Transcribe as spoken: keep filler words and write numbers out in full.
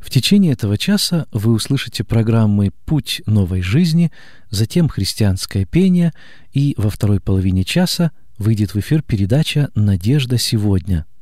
В течение этого часа вы услышите программы «Путь новой жизни», затем «Христианское пение», и во второй половине часа выйдет в эфир передача «Надежда сегодня».